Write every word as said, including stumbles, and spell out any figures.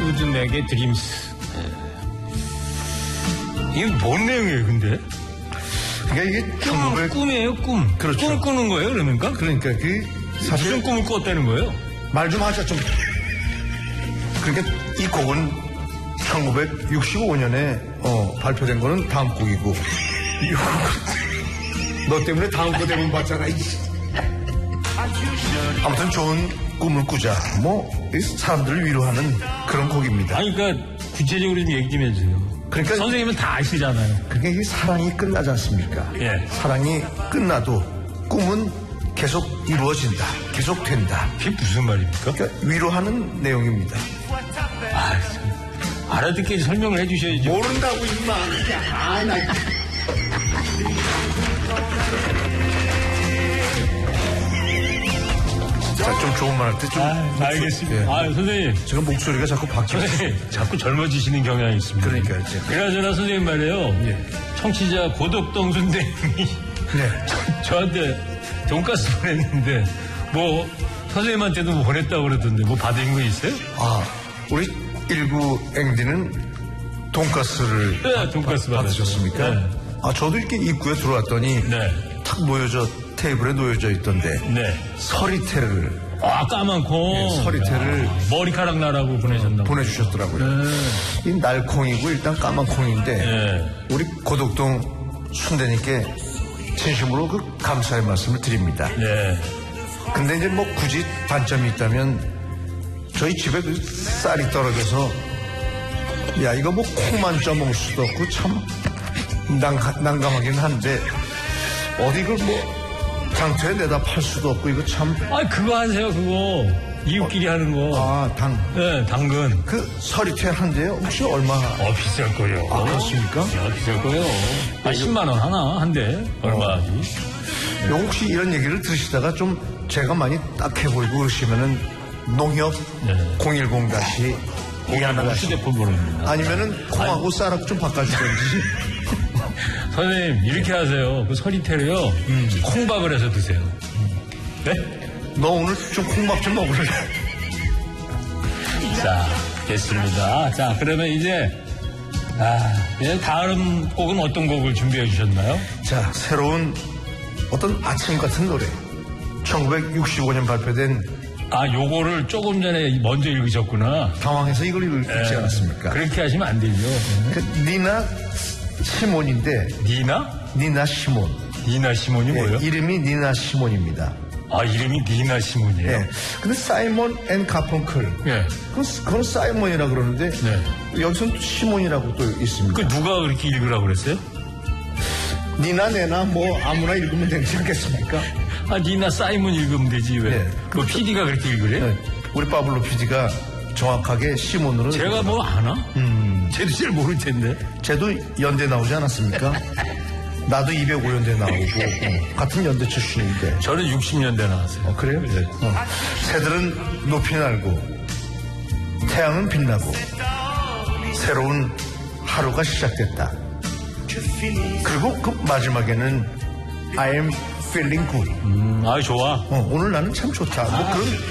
would make a dreams. 이게 뭔 내용이에요, 근데? 그러니까 이게 꿈, 천구백... 꿈이에요, 꿈. 그렇죠. 꿈 꾸는 거예요, 그러니까? 그러니까 그 사실 무슨 꿈을 꿨다는 거예요? 말 좀 하자 좀. 그러니까 이 곡은 천구백육십오 년에 어, 발표된 거는 다음 곡이고 너 때문에 다음 거 대본 봤잖아. 아무튼 좋은 꿈을 꾸자. 뭐 사람들을 위로하는 그런 곡입니다. 아니 그러니까 구체적으로 좀 얘기 좀 해주세요. 그러니까 선생님은 다 아시잖아요. 그러니까 이게 사랑이 끝나지 않습니까? 예. 사랑이 끝나도 꿈은 계속 이루어진다. 계속 된다. 그게 무슨 말입니까? 그러니까 위로하는 내용입니다. 아, 알아듣게 설명을 해주셔야죠. 모른다고 임마. 아, 나. 자, 좀 좋은 말 할 때 좀. 아, 알겠습니다. 예. 아, 선생님. 제가 목소리가 자꾸 바뀌어요. 선생님, 자꾸 젊어지시는 경향이 있습니다. 그러니까요. 이제. 그나저나 선생님 말이에요. 예. 청취자 고덕동 선생님이 네. 저, 저한테 돈가스 보냈는데 뭐 선생님한테도 뭐 보냈다고 그러던데 뭐 받은 거 있어요? 아, 우리 일구 앵디는 돈가스를 네, 받, 돈가스 받, 받으셨습니까? 네. 아, 저도 이렇게 입구에 들어왔더니 네. 탁 놓여져 테이블에 놓여져 있던데 네. 서리태를 아, 까만 콩. 네, 서리태를 야, 머리카락 나라고 보내셨나 보내주셨더라고요. 네. 이 날콩이고 일단 까만 콩인데 네. 우리 고덕동 순대님께 진심으로 그 감사의 말씀을 드립니다. 네. 근데 이제 뭐 굳이 단점이 있다면 저희 집에 그 쌀이 떨어져서 야 이거 뭐 콩만 쪄먹을 수도 없고 참 난가, 난감하긴 한데 어디 이걸 뭐 장터에 내다 팔 수도 없고 이거 참. 아, 그거 하세요, 그거. 이웃끼리 어, 하는 거. 아, 당. 네, 당근. 그 서리태 한 대요? 혹시 얼마? 어, 비쌀 거예요. 아, 그렇습니까? 야, 비쌀 거예요. 아, 십만 원 하나, 한 대. 얼마지? 어. 혹시 이런 얘기를 들으시다가 좀 제가 많이 딱해 보이고 그러시면은 농협 네. 공일공 다시 공일공 휴대폰 번호입니다. 아니면은 콩하고 쌀하고 좀 바꿔주든지. 선생님, 이렇게 하세요. 그 서리태를요, 음. 콩밥을 해서 드세요. 네? 너 오늘 좀 콩밥 좀 먹을래? 자, 됐습니다. 자, 그러면 이제, 아, 이제 다음 곡은 어떤 곡을 준비해 주셨나요? 자, 새로운 어떤 아침 같은 노래. 천구백육십오 년 발표된. 아, 요거를 조금 전에 먼저 읽으셨구나. 당황해서 이걸 읽지 네. 않았습니까? 그렇게 하시면 안 되죠. 그 니나 시몬인데. 니나? 니나 시몬. 니나 시몬이 네, 뭐예요? 이름이 니나 시몬입니다. 아, 이름이 니나 시몬이에요? 네. 근데 사이먼 앤 가펑클. 네. 그건, 그건 사이먼이라고 그러는데. 네. 여기서는 시몬이라고 또 있습니다. 그 누가 그렇게 읽으라고 그랬어요? 니나 내나 뭐 아무나 읽으면 되지 않겠습니까? 아, 니나 사이먼 읽으면 되지, 왜? 네. 그 피디가 그렇게 읽으래요? 네. 우리 파블로 피디가 정확하게 시몬으로. 제가 뭐 아나? 음. 쟤도 잘 모를 텐데. 쟤도 연대 나오지 않았습니까? 나도 이백오 년대 나오고 어, 같은 연대 출신인데. 저는 육십 년대 나왔어요. 어, 그래요? 네. 어. 새들은 높이 날고 태양은 빛나고 새로운 하루가 시작됐다. 그리고 그 마지막에는 I am feeling good. 음, 아, 좋아. 어, 오늘 나는 참 좋다. 뭐 그런